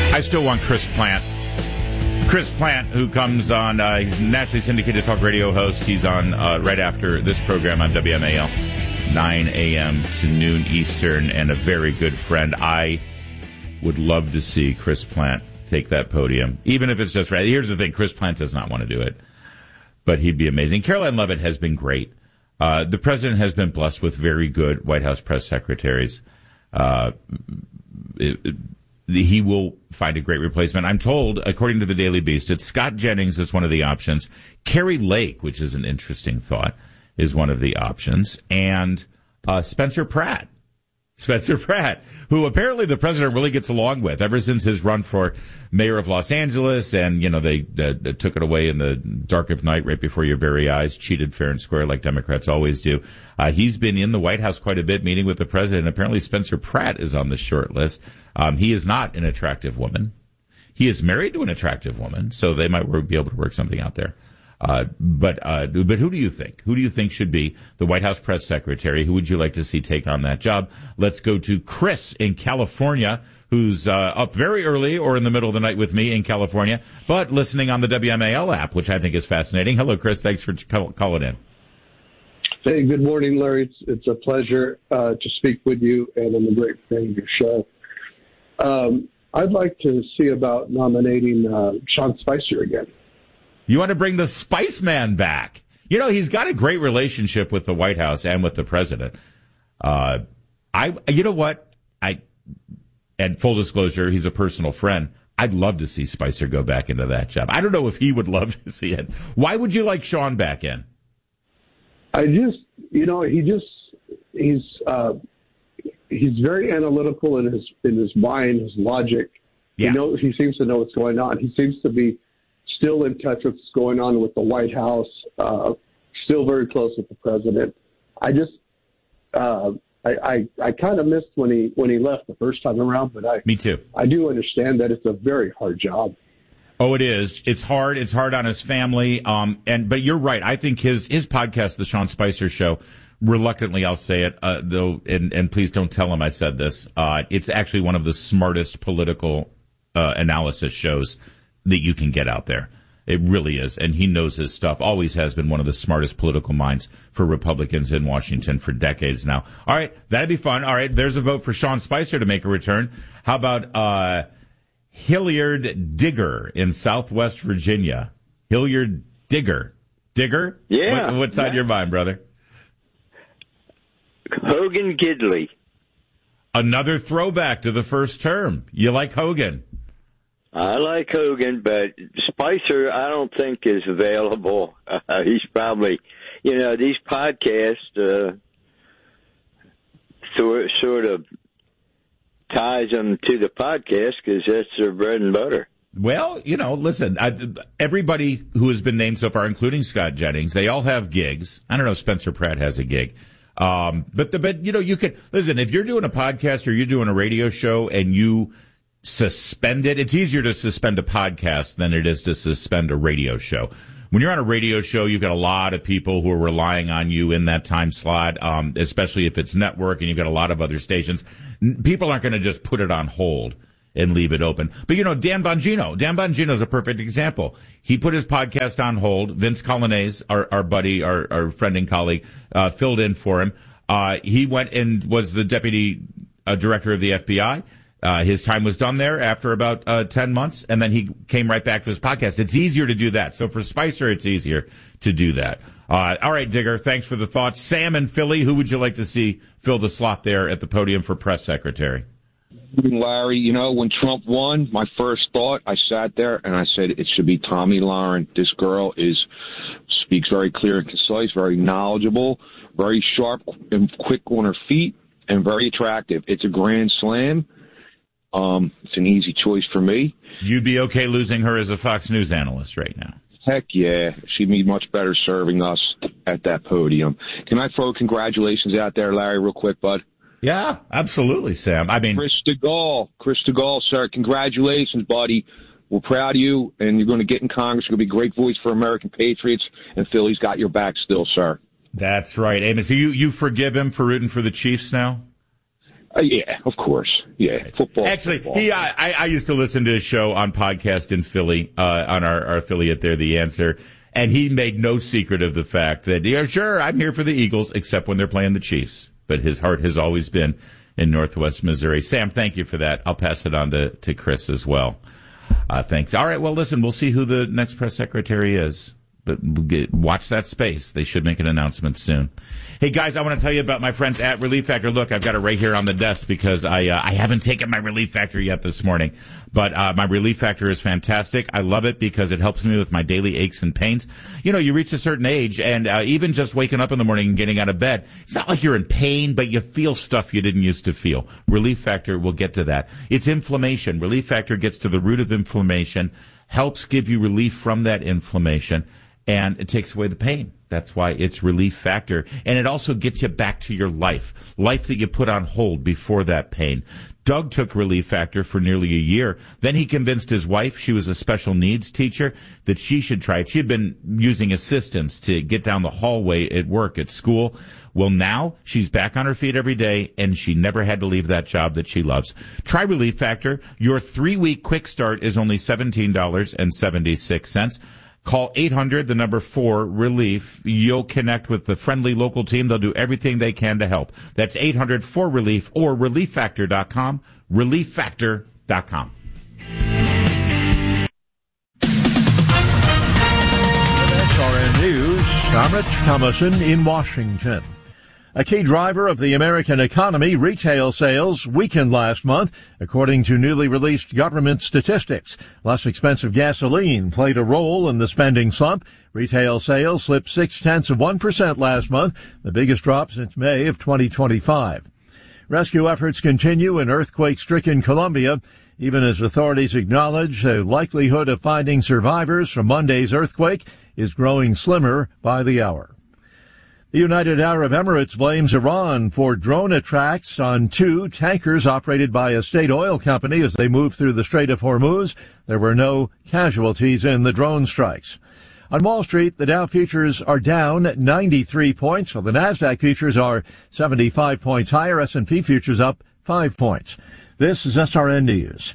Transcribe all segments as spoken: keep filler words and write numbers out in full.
I still want Chris Plant. Chris Plant, who comes on, uh, he's a nationally syndicated talk radio host. He's on uh, right after this program on W M A L, nine a.m. to noon Eastern, and a very good friend. I would love to see Chris Plant take that podium, even if it's just right. Here's the thing, Chris Plant does not want to do it, but he'd be amazing. Caroline Leavitt has been great. Uh, the president has been blessed with very good White House press secretaries. Uh, it, it, he will find a great replacement. I'm told, according to the Daily Beast, it's Scott Jennings is one of the options. Carrie Lake, which is an interesting thought, is one of the options. And uh, Spencer Pratt. Spencer Pratt, who apparently the president really gets along with ever since his run for mayor of Los Angeles. And, you know, they, they, they took it away in the dark of night right before your very eyes, cheated fair and square like Democrats always do. Uh, he's been in the White House quite a bit, meeting with the president. Apparently Spencer Pratt is on the short list. Um, he is not an attractive woman. He is married to an attractive woman, so they might be able to work something out there. Uh, but, uh, but who do you think? Who do you think should be the White House press secretary? Who would you like to see take on that job? Let's go to Chris in California, who's, uh, up very early or in the middle of the night with me in California, but listening on the W M A L app, which I think is fascinating. Hello, Chris. Thanks for call- calling in. Hey, good morning, Larry. It's, it's a pleasure, uh, to speak with you, and I'm a great fan of your show. Um, I'd like to see about nominating, uh, Sean Spicer again. You want to bring the Spice Man back. You know, he's got a great relationship with the White House and with the president. Uh, I, you know what? I, and full disclosure, he's a personal friend. I'd love to see Spicer go back into that job. I don't know if he would love to see it. Why would you like Sean back in? I just, you know, he just, he's, uh, he's very analytical in his, in his mind, his logic. Yeah. He knows, he seems to know what's going on. He seems to be still in touch with what's going on with the White House, uh, still very close with the president. I just, uh, I, I, I kind of missed when he, when he left the first time around, but I, me too. I do understand that it's a very hard job. Oh, it is. It's hard. It's hard on his family. Um, and, but you're right. I think his, his podcast, The Sean Spicer Show, reluctantly, I'll say it, uh, though, and, and please don't tell him I said this. Uh, it's actually one of the smartest political, uh, analysis shows that you can get out there. It really is. And he knows his stuff. Always has been one of the smartest political minds for Republicans in Washington for decades now. All right. That'd be fun. All right. There's a vote for Sean Spicer to make a return. How about, uh, Hilliard Digger in Southwest Virginia? Hilliard Digger. Digger? Yeah. What, what's on your mind, brother? Hogan Gidley. Another throwback to the first term. You like Hogan? I like Hogan, but Spicer I don't think is available. Uh, he's probably, you know, these podcasts uh, sort, sort of ties them to the podcast because that's their bread and butter. Well, you know, listen, I, everybody who has been named so far, including Scott Jennings, they all have gigs. I don't know if Spencer Pratt has a gig. Um, but, the, but, you know, you could, listen, if you're doing a podcast or you're doing a radio show and you suspend it, it's easier to suspend a podcast than it is to suspend a radio show. When you're on a radio show, you've got a lot of people who are relying on you in that time slot, um, especially if it's network and you've got a lot of other stations. People aren't going to just put it on hold and leave it open. But, you know, Dan Bongino, Dan Bongino is a perfect example. He put his podcast on hold. Vince Colonnese, our, our buddy, our, our friend and colleague, uh, filled in for him. Uh, he went and was the deputy uh, director of the F B I. Uh, his time was done there after about uh, ten months, and then he came right back to his podcast. It's easier to do that. So for Spicer, it's easier to do that. Uh, all right, Digger, thanks for the thoughts. Sam in Philly, who would you like to see fill the slot there at the podium for press secretary? Larry, you know, when Trump won, my first thought, I sat there and I said it should be Tomi Lahren. This girl is speaks very clear and concise, very knowledgeable, very sharp and quick on her feet, and very attractive. It's a grand slam. Um, it's an easy choice for me. You'd be okay losing her as a Fox News analyst right now? Heck yeah. She'd be much better serving us at that podium. Can I throw congratulations out there, Larry, real quick, bud? Yeah, absolutely, Sam. I mean, Chris DeGaulle, Chris DeGaulle, sir, congratulations, buddy. We're proud of you, and you're going to get in Congress. You're going to be a great voice for American patriots, and Philly's got your back still, sir. That's right. Amen. So you, you forgive him for rooting for the Chiefs now? Uh, yeah, of course. Yeah, football. Actually, football. he, I, I used to listen to his show on podcast in Philly, uh, on our, our affiliate there, The Answer. And he made no secret of the fact that, yeah, sure, I'm here for the Eagles, except when they're playing the Chiefs. But his heart has always been in Northwest Missouri. Sam, thank you for that. I'll pass it on to, to Chris as well. Uh, thanks. All right, well, listen, we'll see who the next press secretary is. But get, watch that space. They should make an announcement soon. Hey, guys, I want to tell you about my friends at Relief Factor. Look, I've got it right here on the desk because I uh, I haven't taken my Relief Factor yet this morning. But uh, my Relief Factor is fantastic. I love it because it helps me with my daily aches and pains. You know, you reach a certain age, and uh, even just waking up in the morning and getting out of bed, it's not like you're in pain, but you feel stuff you didn't used to feel. Relief Factor will get to that. It's inflammation. Relief Factor gets to the root of inflammation, helps give you relief from that inflammation, and it takes away the pain. That's why it's Relief Factor. And it also gets you back to your life, life that you put on hold before that pain. Doug took Relief Factor for nearly a year. Then he convinced his wife, she was a special needs teacher, that she should try it. She had been using assistance to get down the hallway at work, at school. Well, now she's back on her feet every day, and she never had to leave that job that she loves. Try Relief Factor. Your three-week quick start is only seventeen dollars and seventy-six cents. Call eight hundred, the number four, relief. You'll connect with the friendly local team. They'll do everything they can to help. That's eight hundred four relief or relief factor dot com, relief factor dot com. S R N News, I'm Rich Thomason in Washington. A key driver of the American economy, retail sales, weakened last month, according to newly released government statistics. Less expensive gasoline played a role in the spending slump. Retail sales slipped six-tenths of one percent last month, the biggest drop since May of twenty twenty-five. Rescue efforts continue in earthquake-stricken Colombia, even as authorities acknowledge the likelihood of finding survivors from Monday's earthquake is growing slimmer by the hour. The United Arab Emirates blames Iran for drone attacks on two tankers operated by a state oil company as they moved through the Strait of Hormuz. There were no casualties in the drone strikes. On Wall Street, the Dow futures are down ninety-three points, while the Nasdaq futures are seventy-five points higher. S and P futures up five points. This is S R N News.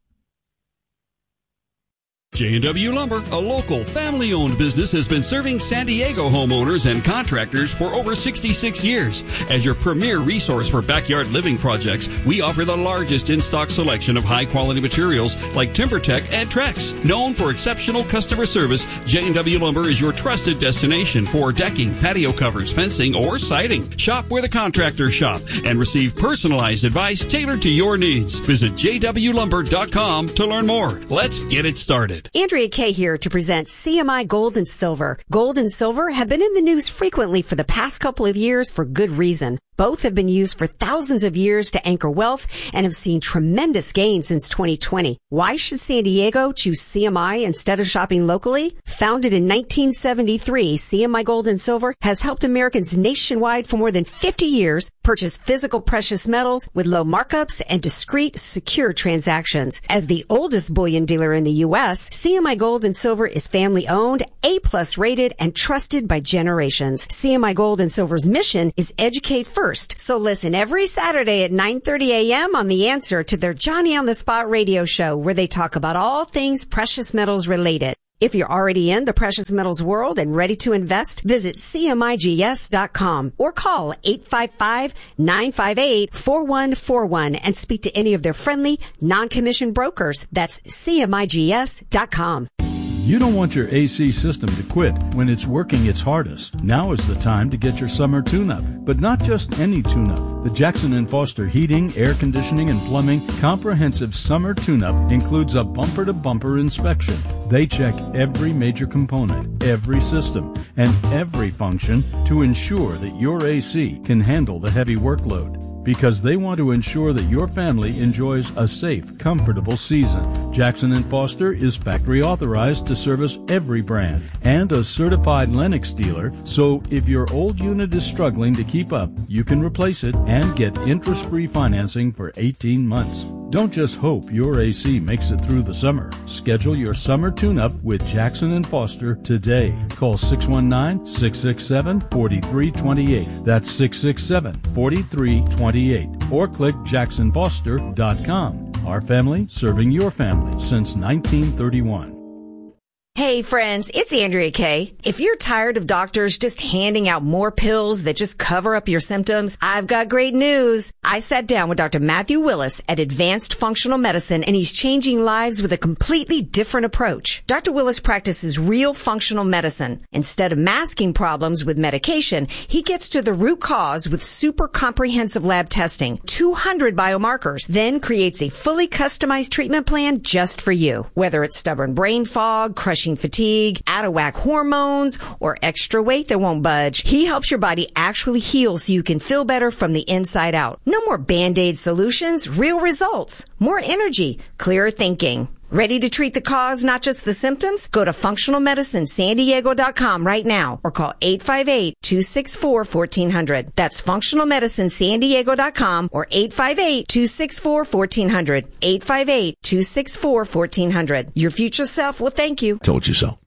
J and W Lumber, a local family-owned business, has been serving San Diego homeowners and contractors for over sixty-six years. As your premier resource for backyard living projects, we offer the largest in-stock selection of high-quality materials like TimberTech and Trex. Known for exceptional customer service, J and W Lumber is your trusted destination for decking, patio covers, fencing, or siding. Shop where the contractors shop and receive personalized advice tailored to your needs. Visit j w lumber dot com to learn more. Let's get it started. Andrea Kay here to present C M I Gold and Silver. Gold and silver have been in the news frequently for the past couple of years for good reason. Both have been used for thousands of years to anchor wealth and have seen tremendous gains since twenty twenty. Why should San Diego choose C M I instead of shopping locally? Founded in nineteen seventy-three, C M I Gold and Silver has helped Americans nationwide for more than fifty years purchase physical precious metals with low markups and discreet, secure transactions. As the oldest bullion dealer in the U S, C M I Gold and Silver is family-owned, A-plus rated, and trusted by generations. C M I Gold and Silver's mission is educate first. So listen every Saturday at nine thirty a.m. on The Answer to their Johnny on the Spot radio show, where they talk about all things precious metals related. If you're already in the precious metals world and ready to invest, visit C M I G S dot com or call eight five five, nine five eight, four one four one and speak to any of their friendly, non-commissioned brokers. That's C M I G S dot com. You don't want your A C system to quit when it's working its hardest. Now is the time to get your summer tune-up, but not just any tune-up. The Jackson and Foster Heating, Air Conditioning, and Plumbing Comprehensive Summer Tune-Up includes a bumper-to-bumper inspection. They check every major component, every system, and every function to ensure that your A C can handle the heavy workload, because they want to ensure that your family enjoys a safe, comfortable season. Jackson and Foster is factory authorized to service every brand and a certified Lennox dealer, so if your old unit is struggling to keep up, you can replace it and get interest-free financing for eighteen months. Don't just hope your A C makes it through the summer. Schedule your summer tune-up with Jackson and Foster today. Call six one nine, six six seven, four three two eight. That's six six seven, four three two eight. Or click jackson foster dot com. Our family serving your family since nineteen thirty-one. Hey friends, it's Andrea Kay. If you're tired of doctors just handing out more pills that just cover up your symptoms, I've got great news. I sat down with Doctor Matthew Willis at Advanced Functional Medicine, and he's changing lives with a completely different approach. Doctor Willis practices real functional medicine. Instead of masking problems with medication, he gets to the root cause with super comprehensive lab testing, two hundred biomarkers, then creates a fully customized treatment plan just for you. Whether it's stubborn brain fog, crushing fatigue, out of whack hormones, or extra weight that won't budge, he helps your body actually heal so you can feel better from the inside out. No more Band-Aid solutions, real results, more energy, clearer thinking. Ready to treat the cause, not just the symptoms? Go to functional medicine san diego dot com right now or call eight five eight, two six four, one four zero zero. That's functional medicine san diego dot com or eight five eight, two six four, one four zero zero. eight five eight, two six four, one four zero zero. Your future self will thank you. Told you so.